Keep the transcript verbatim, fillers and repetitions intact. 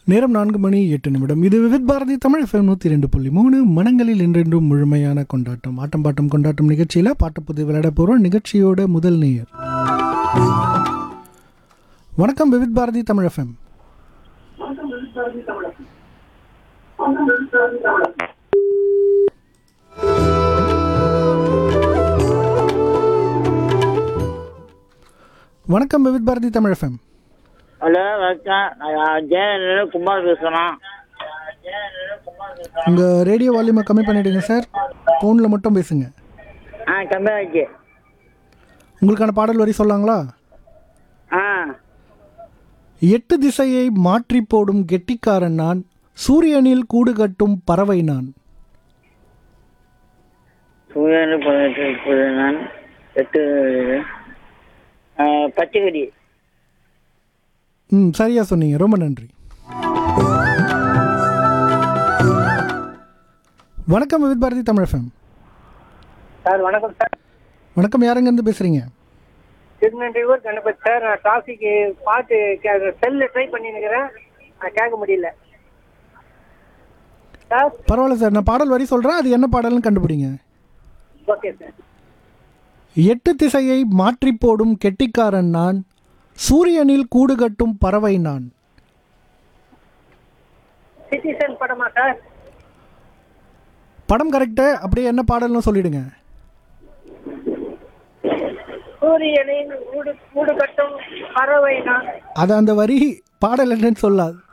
நேரம் நான்கு மணி எட்டு நிமிடம். இது விவித் பாரதி தமிழ் எஃப்எம் நூற்றி ரெண்டு புள்ளி மூணு மனங்களில் என்றென்றும் முழுமையான கொண்டாட்டம். ஆட்டம் பாட்டம் கொண்டாட்டம் நிகழ்ச்சியில் பாட்டுப்புது விளையாட போகிறோம். நிகழ்ச்சியோட முதல் நேயர். வணக்கம் விவித் பாரதி தமிழ் எஃப்எம். வணக்கம் விவித் பாரதி தமிழ் எஃப்எம். ஹலோ வணக்கம், ஜெயலலிதா குமார் பேசுகிறோம். உங்கள் ரேடியோ வால்யூமை கம்மி பண்ணிவிடுங்க சார், ஃபோனில் மட்டும் பேசுங்க. ஆ கம்மியாச்சு. உங்களுக்கான பாடல் வரி சொல்லாங்களா? ஆ எட்டு திசையை மாற்றி போடும் கெட்டிக்காரன் நான், சூரியனில் கூடு கட்டும் பறவை நான். சூரியன் பதினெட்டு நான் எட்டு பச்சைக்கடி. ம் சரியாக சொன்னீங்க, ரொம்ப நன்றி. வணக்கம் விவித் பாரதி தமிழ் எஃப்எம். சார் வணக்கம் சார். வணக்கம், யாருங்கேருந்து பேசுகிறீங்க? திருநெல்வேலூர் கணபதி சார். நான் டிராஃபிக்கு பாட்டு செல்லில் ட்ரை பண்ணிருக்கிறேன், நான் கேட்க முடியல சார். பரவாயில்ல சார், நான் பாடல் வரி சொல்கிறேன், அது என்ன பாடல்னு கண்டுபிடிங்க. Okay sir. எட்டு திசையை மாற்றி போடும் கெட்டிக்காரன் நான், சூரியனில் கூடு கட்டும் பறவை நான். சிட்டிசன் படமா சார்? படம் கரெக்டு, அப்படியே என்ன பாடல்னு சொல்லிடுங்க. சூரியனின் கூடு கூடு கட்டும் பறவை நான். அது அந்த வரி பாடல் என்னன்னு சொல்லாது.